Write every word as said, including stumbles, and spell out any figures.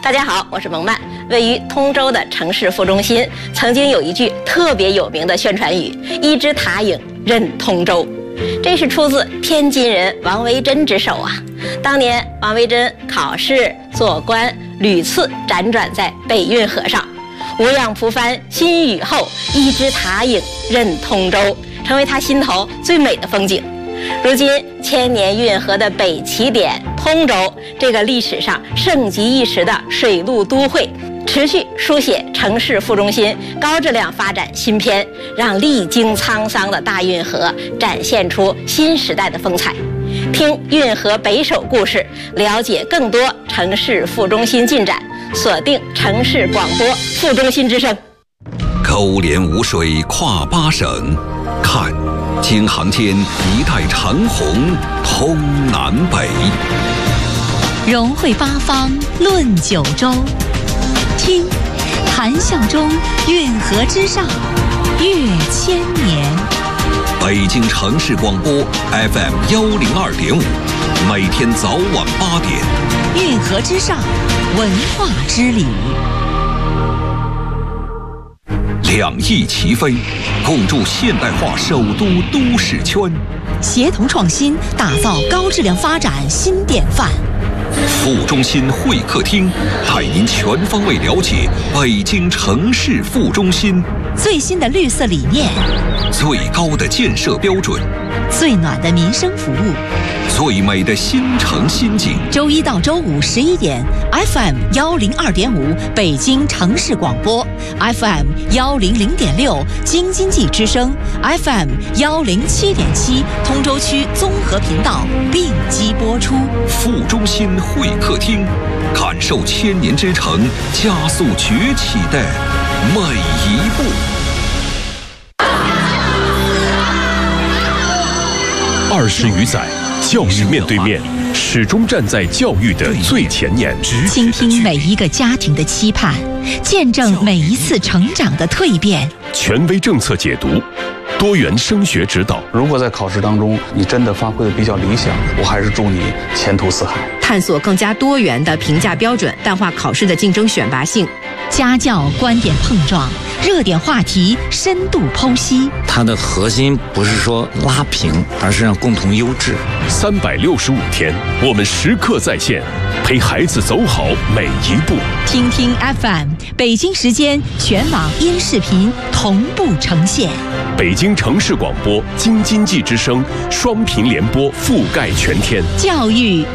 大家好，我是蒙曼。位于通州的城市副中心，曾经有一句特别有名的宣传语：“一枝塔影任通州”，这是出自天津人王维珍之手啊。当年王维珍考试做官，屡次辗转在北运河上，无恙蒲帆新雨后，一枝塔影任通州，成为他心头最美的风景。如今千年运河的北起点通州，这个历史上盛极一时的水陆都会，持续书写城市副中心高质量发展新篇，让历经沧桑的大运河展现出新时代的风采。听运河北首故事，了解更多城市副中心进展，锁定城市广播副中心之声。 勾连无水跨八省，看京杭间一带长虹通南北， 融汇八方论九州，听谈象中运河之上越千年。 北京城市广播 F M 幺零二点五，每天早晚八点， 运河之上，文化之旅。 两翼齐飞，共筑现代化首都都市圈， 协同创新，打造高质量发展新典范。 副中心会客厅带您全方位了解北京城市副中心最新的绿色理念， 最高的建设标准， 最暖的民生服务， 最美的新城新景。 周一到周五十一点 ，F M 幺零二点五北京城市广播 ，F M 幺零零点六京津冀之声 ，F M 幺零七点七通州区综合频道并机播出。 副中心会客厅，感受千年之城加速崛起的每一步。 二十余载，教育面对面，始终站在教育的最前沿， 倾听每一个家庭的期盼，见证每一次成长的蜕变。 权威政策解读，多元升学指导。 如果在考试当中你真的发挥的比较理想，我还是祝你前途似海。 探索更加多元的评价标准，淡化考试的竞争选拔性。 家教观点碰撞，热点话题深度剖析。 它的核心不是说拉平，而是让共同优质。 三百六十五天，我们时刻在线，陪孩子走好每一步。 听听 F M， 北京时间全网音视频同步呈现。 北京城市广播、京津冀之声双频联播覆盖全天， 教育